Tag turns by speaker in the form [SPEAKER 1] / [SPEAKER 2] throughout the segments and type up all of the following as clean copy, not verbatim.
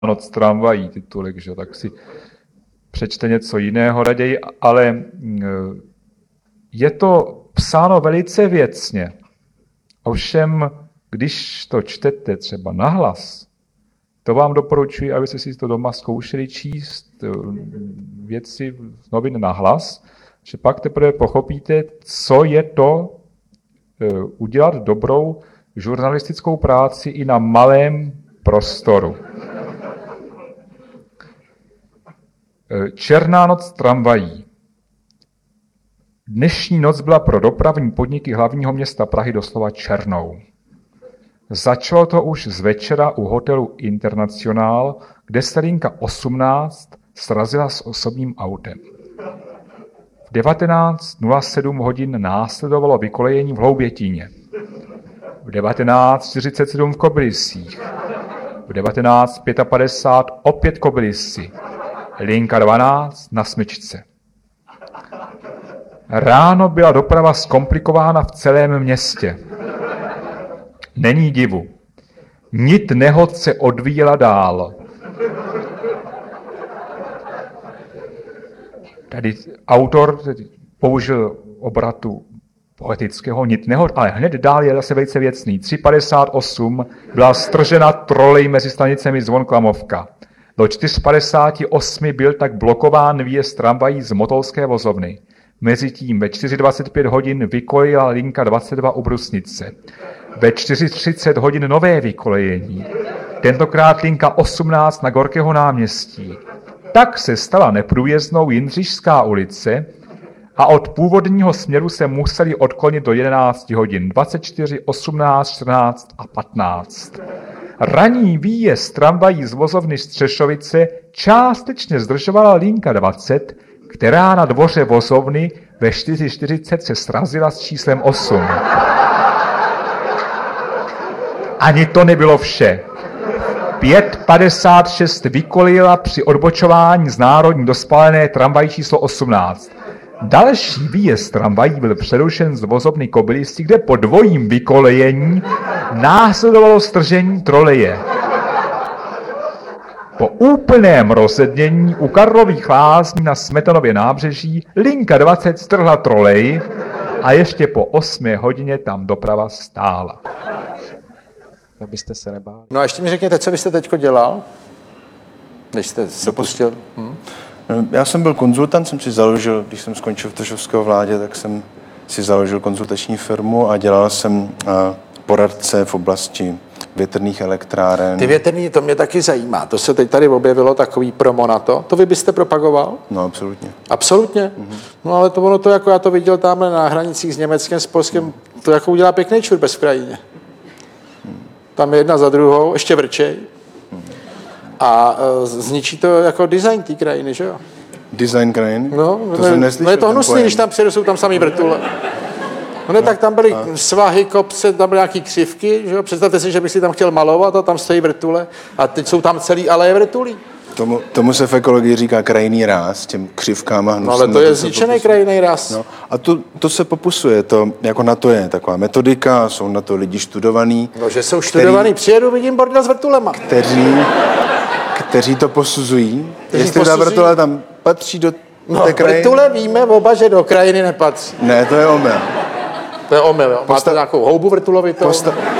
[SPEAKER 1] noc tramvají titulek, že tak si přečte něco jiného raději, ale je to psáno velice věcně. Ovšem, když to čtete třeba nahlas, to vám doporučuji, abyste si to doma zkoušeli číst věci z novin nahlas, že pak teprve pochopíte, co je to udělat dobrou žurnalistickou práci i na malém prostoru. Černá noc tramvají. Dnešní noc byla pro dopravní podniky hlavního města Prahy doslova černou. Začalo to už z večera u hotelu Internacionál, kde se linka 18 srazila s osobním autem. V 19:07 hodin následovalo vykolejení v Hloubětíně. V 19:47 v Kobylisích. V 19:55 opět Kobylisy. Linka 12 na Smyčce. Ráno byla doprava zkomplikována v celém městě. Není divu. Nit nehod se odvíjela dál. Tady autor použil obratu poetického nit nehod, ale hned dál je zase velice věcný. 3:58 byla stržena trolej mezi stanicemi Zvon Klamovka. Do 4:58 byl tak blokován výjezd tramvají z Motolské vozovny. Mezitím ve 4:25 hodin vykolejila linka 22 u Brusnice. Ve 4:30 hodin nové vykolejení. Tentokrát linka 18 na Gorkého náměstí. Tak se stala neprůjezdnou Jindřišská ulice a od původního směru se museli odklonit do 11 hodin. 24, 18, 14 a 15. Ranní výjezd tramvají z vozovny Střešovice částečně zdržovala linka 20, která na dvoře vozovny ve 4:40 se srazila s číslem 8. Ani to nebylo vše. 5:56 vykolejila při odbočování z národní do spálené tramvají číslo 18. Další výjezd tramvají byl přerušen z vozovny Kobylisy, kde po dvojím vykolejení následovalo stržení troleje. Po úplném rozednění u Karlových Lázní na Smetanově nábřeží linka 20 strhla trolej a ještě po 8 hodině tam doprava stála.
[SPEAKER 2] Abyste se nebáli.
[SPEAKER 3] No a ještě mi řekněte, co byste teďko dělal, když jste se pustil?
[SPEAKER 4] Já jsem byl konzultant, jsem si založil, když jsem skončil v Tošovského vládě, tak jsem si založil konzultační firmu a dělal jsem poradce v oblasti větrných elektráren.
[SPEAKER 3] Ty větrný, to mě taky zajímá. To se teď tady objevilo, takový promo na to. To vy byste propagoval?
[SPEAKER 4] No, absolutně.
[SPEAKER 3] Absolutně? No ale to ono to, jako já to viděl tamhle na hranicích s Německem, s Polskem, to jako udělá pěkný čurbes v krajině. Tam je jedna za druhou, ještě vrčej. A zničí to jako design té krajiny, že jo?
[SPEAKER 4] Design krajiny?
[SPEAKER 3] No,
[SPEAKER 4] to jsem neslyšel.
[SPEAKER 3] No je to hnusný, když tam přijedou, jsou tam samý vrtule. No ne, tak tam byly svahy, kopce, tam byly nějaký křivky, že jo? Představte si, že bych si tam chtěl malovat a tam stojí vrtule a teď jsou tam celý aleje vrtulí.
[SPEAKER 4] Tomu se v ekologii říká krajinný ráz, těm křivkám a hnusným.
[SPEAKER 3] No ale to je zničený krajinný ráz.
[SPEAKER 4] No, a to se popusuje, to, jako na to je taková metodika, jsou na to lidi študovaní.
[SPEAKER 3] No, že jsou študovaní, přijedu, vidím bordel s vrtulema.
[SPEAKER 4] Kteří to posuzují, jestli ta vrtule tam patří do té krajiny.
[SPEAKER 3] Vrtule víme oba, že do krajiny nepatří.
[SPEAKER 4] Ne, to je omyl.
[SPEAKER 3] To je omyl, jo. Máte nějakou houbu vrtulovitou?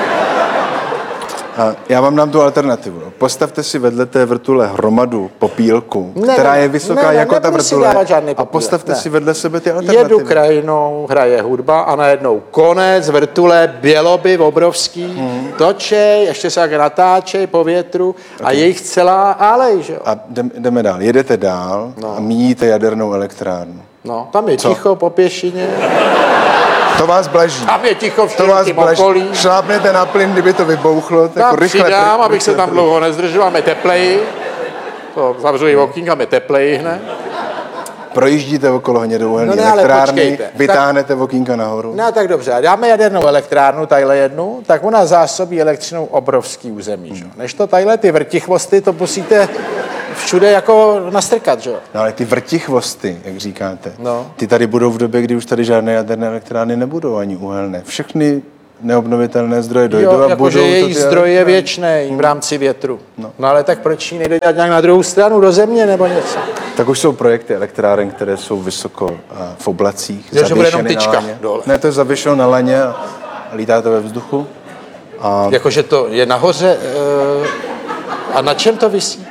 [SPEAKER 4] A já vám dám tu alternativu. Postavte si vedle té vrtule hromadu popílku, která je vysoká jako ta vrtule, a postavte si vedle sebe ty alternativy.
[SPEAKER 3] Jedu krajinou, hraje hudba a najednou konec, vrtule, běloby obrovský, točej, ještě se jak natáčej po větru a je jich celá alej, že jo?
[SPEAKER 4] A jdeme dál. Jedete dál a míjíte jadernou elektrárnu.
[SPEAKER 3] No, tam je ticho po pěšině.
[SPEAKER 4] To vás blaží.
[SPEAKER 3] Tam je ticho v širokým okolí.
[SPEAKER 4] Šlápnete na plyn, kdyby to vybouchlo.
[SPEAKER 3] Tam přidám, abych se tam dlouho nezdržel, máme tepleji. To zavřu i okýnka, máme tepleji hned.
[SPEAKER 4] Projíždíte okolo hnědouhelné elektrárny, vytáhnete okýnka nahoru.
[SPEAKER 3] No tak dobře, a dáme jadernou elektrárnu, tadyhle jednu, tak ona zásobí elektřinou obrovský území. Že? Než to tadyhle ty vrtichvosty, to musíte všude jako nastrkat, že jo?
[SPEAKER 4] No ale ty vrtichvosty, jak říkáte, ty tady budou v době, kdy už tady žádné jaderné elektrárny nebudou, ani uhelné. Všechny neobnovitelné zdroje dojdou
[SPEAKER 3] Jo,
[SPEAKER 4] a
[SPEAKER 3] jako,
[SPEAKER 4] budou
[SPEAKER 3] že jejich
[SPEAKER 4] ty
[SPEAKER 3] zdroj je
[SPEAKER 4] elektrárny.
[SPEAKER 3] věčný v rámci větru. No ale tak proč ji nejde dělat nějak na druhou stranu, do země nebo něco?
[SPEAKER 4] Tak už jsou projekty elektráren, které jsou vysoko v oblacích.
[SPEAKER 3] Jo, že bude jenom
[SPEAKER 4] zavěšeny na
[SPEAKER 3] tyčka
[SPEAKER 4] laně.
[SPEAKER 3] dole.
[SPEAKER 4] Ne, to je zavěšeno na laně a lítá to ve vzduchu.
[SPEAKER 3] Jakože to je nahoře a na čem to visí?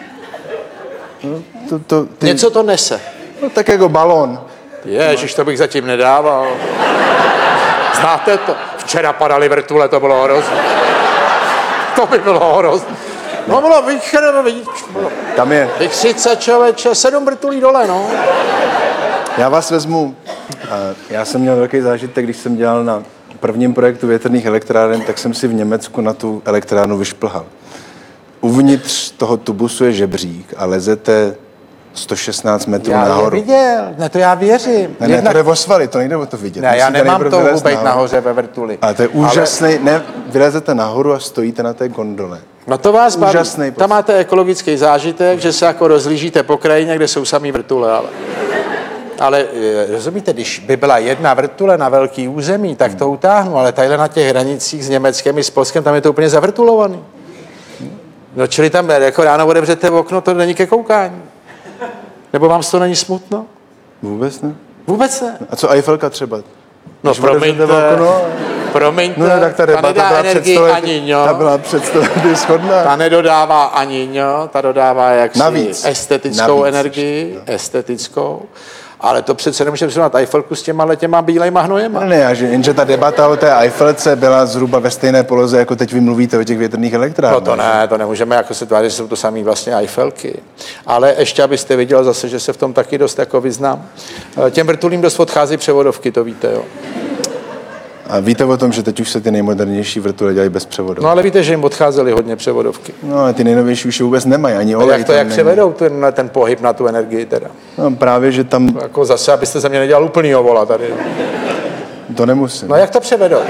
[SPEAKER 3] Něco to nese.
[SPEAKER 4] No, tak jako balón.
[SPEAKER 3] Ježiš, to bych zatím nedával. Znáte to? Včera padaly vrtule, to bylo hrozné. To by bylo hrozné. No bylo
[SPEAKER 4] Tam je.
[SPEAKER 3] vychřice člověče, 7 vrtulí dole, no.
[SPEAKER 4] Já vás vezmu. Já jsem měl velký zážitek, když jsem dělal na prvním projektu větrných elektráren, tak jsem si v Německu na tu elektrárnu vyšplhal. Uvnitř toho tubusu je žebřík a lezete 116 metrů
[SPEAKER 3] Já je
[SPEAKER 4] nahoru.
[SPEAKER 3] viděl, ne, to já věřím.
[SPEAKER 4] Ne, to jde o svaly, to nejde o to vidět.
[SPEAKER 3] Ne, já
[SPEAKER 4] Musíte
[SPEAKER 3] nemám
[SPEAKER 4] nejprve
[SPEAKER 3] touhu
[SPEAKER 4] vylézt
[SPEAKER 3] být nahoře ve vrtuli.
[SPEAKER 4] Ale to je úžasný, ne, vylezete nahoru a stojíte na té gondole.
[SPEAKER 3] No to vás baví.
[SPEAKER 4] Úžasný
[SPEAKER 3] Tam máte ekologický zážitek, že se jako rozlížíte po krajině, kde jsou samý vrtule, ale rozumíte, když by byla jedna vrtule na velký území, tak to utáhnu, ale tadyhle na těch hranicích s Německem i s Polskem, tam je to úplně zavrtulovaný. No čili tam jako ráno otevřete okno, to není ke koukání. Nebo vám z toho není smutno?
[SPEAKER 4] Vůbec ne?
[SPEAKER 3] Vůbec ne.
[SPEAKER 4] A co Eiffelka třeba?
[SPEAKER 3] No
[SPEAKER 4] Když otevřete
[SPEAKER 3] promiňte,
[SPEAKER 4] okno,
[SPEAKER 3] promiňte,
[SPEAKER 4] no tak ta debata
[SPEAKER 3] nedá
[SPEAKER 4] byla
[SPEAKER 3] energii ani ňo.
[SPEAKER 4] ta byla před stolety shodná.
[SPEAKER 3] Ta nedodává ani ňo, ta dodává jaksi
[SPEAKER 4] Navíc.
[SPEAKER 3] estetickou
[SPEAKER 4] Navíc.
[SPEAKER 3] energii, estetickou. Ale to přece nemůžeme srovnat Eiffelku s těma bílejma hnojema.
[SPEAKER 4] Ne, jenže ta debata o té Eiffelce byla zhruba ve stejné poloze, jako teď vy mluvíte o těch větrných elektrárnách.
[SPEAKER 3] No to ne, to nemůžeme jako se tvářit, že jsou to samý vlastně Eiffelky. Ale ještě, abyste viděl zase, že se v tom taky dost jako vyznám. Těm vrtulím dost odchází převodovky, to víte, jo.
[SPEAKER 4] A víte o tom, že teď už se ty nejmodernější vrtule dělají bez převodu?
[SPEAKER 3] No ale víte, že jim odcházely hodně převodovky.
[SPEAKER 4] No ale ty nejnovější už je vůbec nemají, ani
[SPEAKER 3] A
[SPEAKER 4] olej.
[SPEAKER 3] jak to,
[SPEAKER 4] tam
[SPEAKER 3] jak
[SPEAKER 4] není.
[SPEAKER 3] převedou ten pohyb na tu energii teda?
[SPEAKER 4] No právě, že tam
[SPEAKER 3] Jako zase, abyste ze mě nedělal úplnýho vola tady.
[SPEAKER 4] to nemusím.
[SPEAKER 3] No jak to převedou?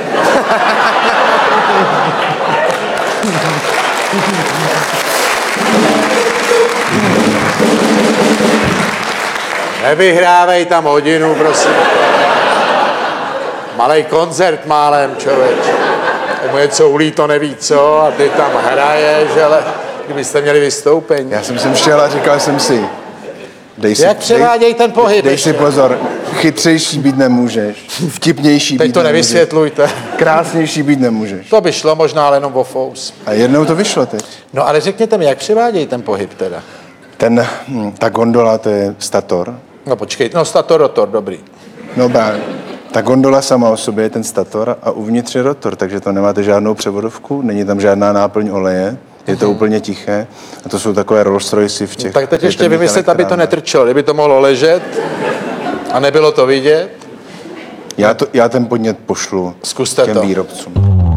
[SPEAKER 3] Nevyhrávej tam hodinu, prosím. Malej koncert málem, člověče. Mu něco ulí, to neví co, a ty tam hraješ, ale kdybyste měli vystoupení.
[SPEAKER 4] Já jsem sem šel a říkal jsem si,
[SPEAKER 3] Jak převáděj ten pohyb?
[SPEAKER 4] Dej si pozor, chytřejší být nemůžeš, vtipnější
[SPEAKER 3] Teď
[SPEAKER 4] být
[SPEAKER 3] to
[SPEAKER 4] nemůžeš,
[SPEAKER 3] nevysvětlujte.
[SPEAKER 4] krásnější být nemůžeš.
[SPEAKER 3] To by šlo možná, ale jenom o fous.
[SPEAKER 4] A jednou to vyšlo teď.
[SPEAKER 3] No ale řekněte mi, jak převáděj ten pohyb teda?
[SPEAKER 4] Ta gondola, to je stator.
[SPEAKER 3] No počkej, no stator, rotor, dobrý.
[SPEAKER 4] No právě. Ta gondola sama o sobě je ten stator a uvnitř je rotor, takže to nemáte žádnou převodovku, není tam žádná náplň oleje, je to úplně tiché a to jsou takové Rolls Royce v těch...
[SPEAKER 3] Tak teď ještě
[SPEAKER 4] větrných
[SPEAKER 3] vymyslet, aby to
[SPEAKER 4] elektrárnách.
[SPEAKER 3] netrčelo, kdyby to mohlo ležet a nebylo to vidět.
[SPEAKER 4] Já ten podnět pošlu
[SPEAKER 3] Zkuste
[SPEAKER 4] těm
[SPEAKER 3] to.
[SPEAKER 4] výrobcům.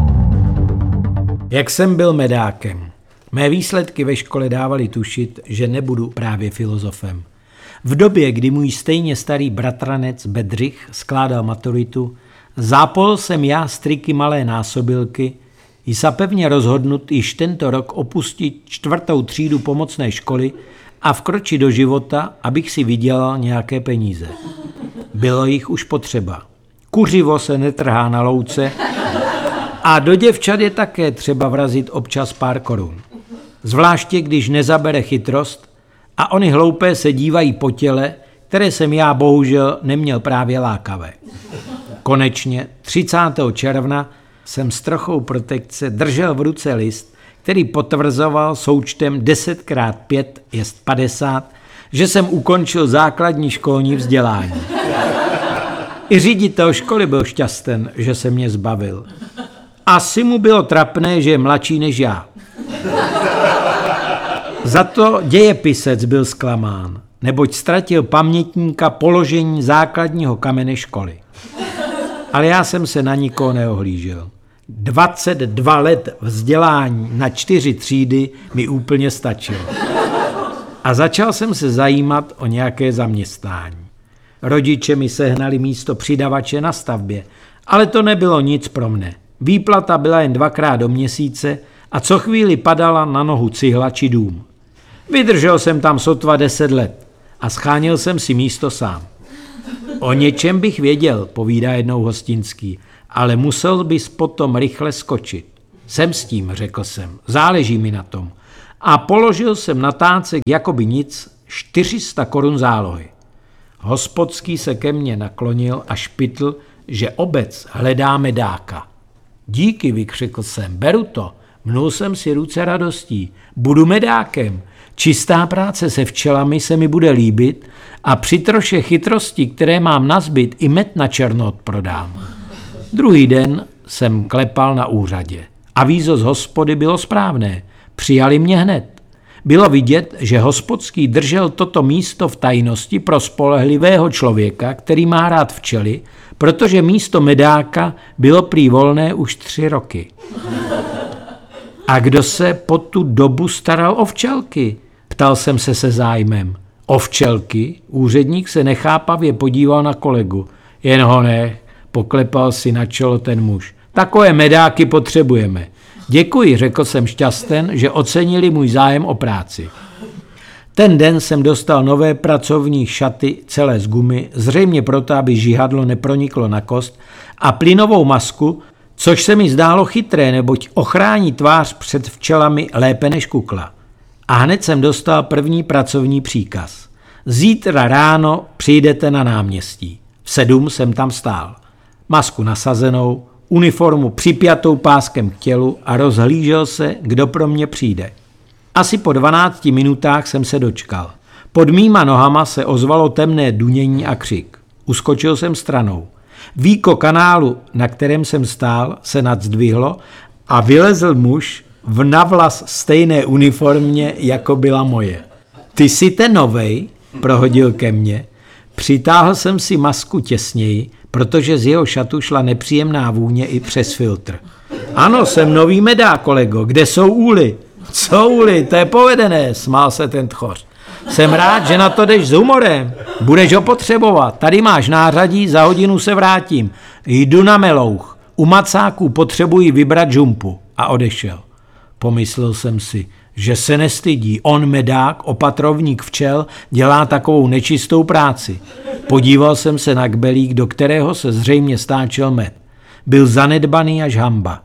[SPEAKER 5] Jak jsem byl medákem. Mé výsledky ve škole dávaly tušit, že nebudu právě filozofem. V době, kdy můj stejně starý bratranec Bedřich skládal maturitu, zápol jsem já z triky malé násobilky i sa pevně rozhodnut již tento rok opustit 4. třídu pomocné školy a vkročit do života, abych si vydělal nějaké peníze. Bylo jich už potřeba. Kuřivo se netrhá na louce a do děvčat je také třeba vrazit občas pár korun. Zvláště, když nezabere chytrost a oni hloupé se dívají po těle, které jsem já bohužel neměl právě lákavé. Konečně 30. června jsem s trochou protekce držel v ruce list, který potvrzoval součtem 10x5 je 50, že jsem ukončil základní školní vzdělání. I ředitel školy byl šťasten, že se mě zbavil. Asi mu bylo trapné, že je mladší než já. Za to dějepisec byl zklamán, neboť ztratil pamětníka položení základního kamene školy. Ale já jsem se na nikoho neohlížel. 22 let vzdělání na 4 třídy mi úplně stačilo. A začal jsem se zajímat o nějaké zaměstnání. Rodiče mi sehnali místo přidavače na stavbě, ale to nebylo nic pro mne. Výplata byla jen 2krát do měsíce a co chvíli padala na nohu cihla či dům. Vydržel jsem tam sotva 10 let a scháněl jsem si místo sám. O něčem bych věděl, povídá jednou Hostinský, ale musel bys potom rychle skočit. Jsem s tím, řekl jsem, záleží mi na tom. A položil jsem na tácek jakoby nic 400 korun zálohy. Hospodský se ke mně naklonil a špitl, že obec hledá medáka. Díky, vykřikl jsem, beru to. Mnul jsem si ruce radostí. Budu medákem. Čistá práce se včelami se mi bude líbit a při troše chytrosti, které mám nazbyt, i med na černo odprodám. Druhý den jsem klepal na úřadě. Avízo z hospody bylo správné. Přijali mě hned. Bylo vidět, že hospodský držel toto místo v tajnosti pro spolehlivého člověka, který má rád včely, protože místo medáka bylo prý volné už 3 roky. A kdo se po tu dobu staral o včelky? Ptal jsem se zájmem. O včelky? Úředník se nechápavě podíval na kolegu. Jen ho nech, poklepal si na čelo ten muž. Takové medáky potřebujeme. Děkuji, řekl jsem šťasten, že ocenili můj zájem o práci. Ten den jsem dostal nové pracovní šaty celé z gumy, zřejmě proto, aby žihadlo neproniklo na kost, a plynovou masku, což se mi zdálo chytré, neboť ochrání tvář před včelami lépe než kukla. A hned jsem dostal první pracovní příkaz. Zítra ráno přijdete na náměstí. V 7 jsem tam stál. Masku nasazenou, uniformu připjatou páskem k tělu a rozhlížel se, kdo pro mě přijde. Asi po 12 minutách jsem se dočkal. Pod mýma nohama se ozvalo temné dunění a křik. Uskočil jsem stranou. Víko kanálu, na kterém jsem stál, se nadzdvihlo a vylezl muž v navlas stejné uniformě, jako byla moje. Ty jsi ten novej, prohodil ke mně. Přitáhl jsem si masku těsněji, protože z jeho šatu šla nepříjemná vůně i přes filtr. Ano, jsem nový medák, kolego, kde jsou úly? Co úly, to je povedené, smál se ten tchoř. Jsem rád, že na to jdeš s humorem. Budeš ho potřebovat. Tady máš nářadí, za hodinu se vrátím. Jdu na Melouch. U macáků potřebuji vybrat žumpu. A odešel. Pomyslel jsem si, že se nestydí. On medák, opatrovník včel, dělá takovou nečistou práci. Podíval jsem se na kbelík, do kterého se zřejmě stáčel med. Byl zanedbaný až hamba.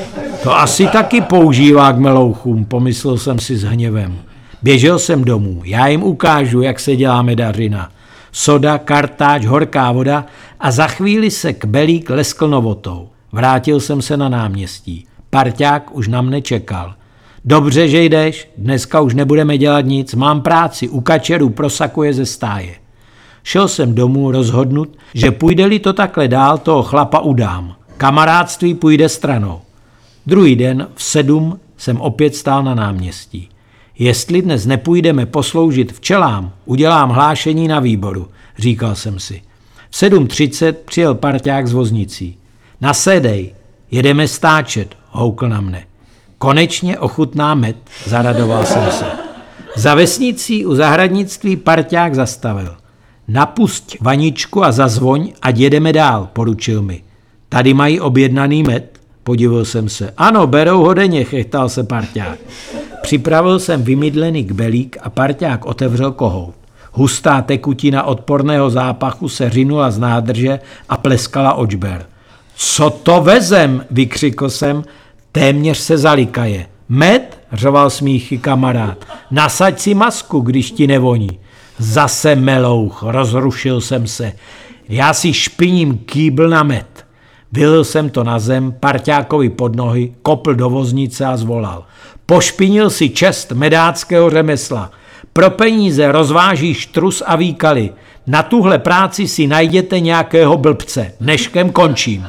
[SPEAKER 5] To asi taky používá k melouchům, pomyslel jsem si s hněvem. Běžel jsem domů, já jim ukážu, jak se dělá medařina. Soda, kartáč, horká voda a za chvíli se kbelík leskl novotou. Vrátil jsem se na náměstí. Parťák už na mne čekal. Dobře, že jdeš, dneska už nebudeme dělat nic, mám práci, u kačerů prosakuje ze stáje. Šel jsem domů rozhodnut, že půjde-li to takhle dál, toho chlapa udám. Kamarádství půjde stranou. Druhý den v 7 jsem opět stál na náměstí. Jestli dnes nepůjdeme posloužit včelám, udělám hlášení na výboru, říkal jsem si. V 7:30 přijel parťák s voznicí. Nasedej, jedeme stáčet, houkl na mne. Konečně ochutná med, zaradoval jsem se. Za vesnicí u zahradnictví parťák zastavil. Napusť vaničku a zazvoň, ať jedeme dál, poručil mi. Tady mají objednaný med, podivil jsem se. Ano, berou ho denně, chechtal se parťák. Připravil jsem vymydlený kbelík a parťák otevřel kohout. Hustá tekutina odporného zápachu se řinula z nádrže a pleskala očber. Co to vezem, vykřikl jsem, téměř se zalikaje. Med, řval smíchy kamarád, nasaď si masku, když ti nevoní. Zase melouch, rozrušil jsem se. Já si špiním kýbl na med. Vylil jsem to na zem, parťákovi pod nohy, kopl do voznice a zvolal. Pošpinil si čest medáckého řemesla. Pro peníze rozvážíš trus a výkaly. Na tuhle práci si najděte nějakého blbce. Dneškem končím.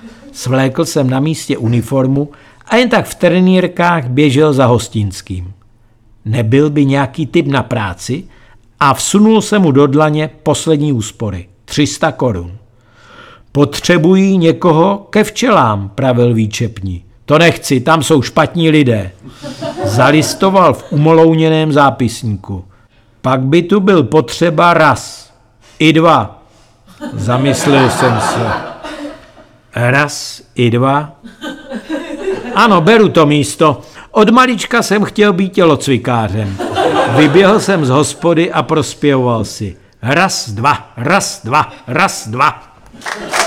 [SPEAKER 5] Svlékl jsem na místě uniformu a jen tak v trenýrkách běžel za hostinským. Nebyl by nějaký typ na práci a vsunul se mu do dlaně poslední úspory. 300 korun. Potřebují někoho ke včelám, pravil výčepní. To nechci, tam jsou špatní lidé. Zalistoval v umolouněném zápisníku. Pak by tu byl potřeba raz. I 2. Zamyslel jsem se. Raz i 2. Ano, beru to místo. Od malička jsem chtěl být tělocvikářem. Vyběhl jsem z hospody a prospěvoval si. Raz, 2, raz, 2, raz, 2.